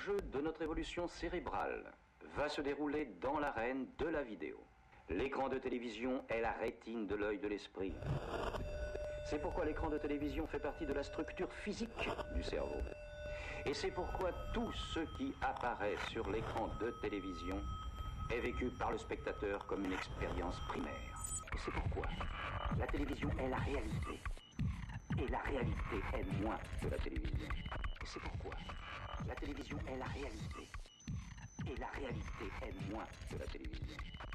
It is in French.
L'enjeu de notre évolution cérébrale va se dérouler dans l'arène de la vidéo. L'écran de télévision est la rétine de l'œil de l'esprit. C'est pourquoi l'écran de télévision fait partie de la structure physique du cerveau. Et c'est pourquoi tout ce qui apparaît sur l'écran de télévision est vécu par le spectateur comme une expérience primaire. Et c'est pourquoi la télévision est la réalité. Et la réalité est moins que la télévision. Et c'est pourquoi la télévision est la réalité. Et la réalité est moins que la télévision.